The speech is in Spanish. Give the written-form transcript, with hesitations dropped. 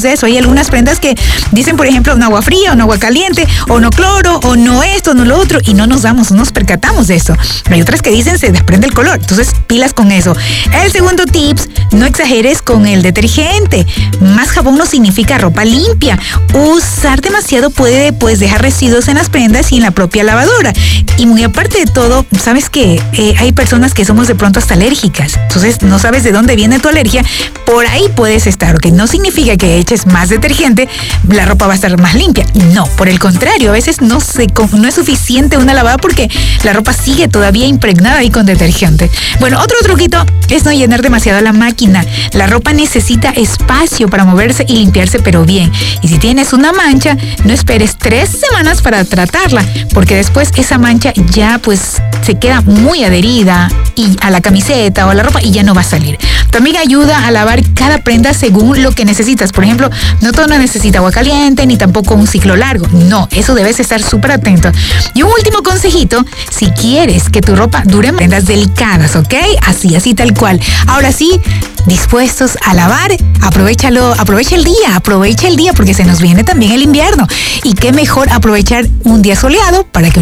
olvidemos de eso. Hay algunas prendas que dicen, por ejemplo, no agua fría, o no agua caliente, o no cloro, o no esto, no lo otro, y no nos percatamos de eso. Hay otras que dicen se desprende el color, entonces pilas con eso. El segundo tips, no exageres con el detergente. Más jabón no significa ropa limpia. Usar demasiado puede dejar residuos en las prendas y en la propia lavadora. Y muy aparte de todo, ¿sabes qué? Hay personas que somos de pronto hasta alérgicas. Entonces no sabes de dónde viene tu alergia. Por ahí puedes estar, ¿ok? No significa que eches más detergente, la ropa va a estar más limpia. No, por el contrario, a veces no es suficiente una lavada porque la ropa sigue todavía impregnada ahí con detergente. Bueno, otro truquito es no llenar demasiado la máquina. La ropa necesita espacio para moverse y limpiarse, pero bien. Y si tienes una mancha, no esperes 3 semanas para tratarla, porque después esa mancha ya pues se queda muy adherida y a la camiseta o a la ropa y ya no va a salir. También ayuda a lavar cada prenda según lo que necesitas. Por ejemplo, no todo necesita agua caliente ni tampoco un ciclo largo. No, eso debes estar súper atento. Y un último consejito, si quieres que tu ropa dure, prendas delicadas, ¿ok? Así tal cual. Ahora sí, dispuestos a lavar, aprovecha el día porque se nos viene también el invierno. Y qué mejor aprovechar un día soleado para que